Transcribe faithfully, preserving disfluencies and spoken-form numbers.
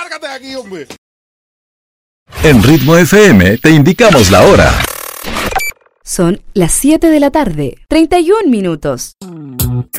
sácate de aquí, hombre. En Ritmo F M te indicamos la hora. Son las siete de la tarde, treinta y un minutos.